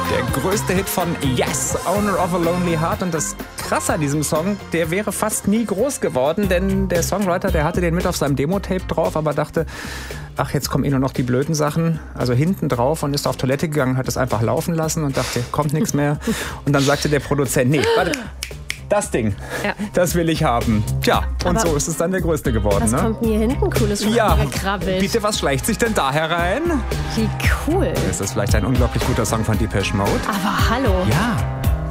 Der größte Hit von Yes, Owner of a Lonely Heart. Und das Krasse an diesem Song, der wäre fast nie groß geworden, denn der Songwriter, der hatte den mit auf seinem Demo-Tape drauf, aber dachte, ach, jetzt kommen nur noch die blöden Sachen, also hinten drauf, und ist auf Toilette gegangen, hat es einfach laufen lassen und dachte, kommt nichts mehr. Und dann sagte der Produzent, nee, warte, das Ding, das will ich haben. Tja, und aber so ist es dann der größte geworden. Was kommt denn hier hinten Cooles gekrabbelt? Bitte, was schleicht sich denn da herein? Wie cool. Ist das vielleicht ein unglaublich guter Song von Depeche Mode? Aber hallo. Ja.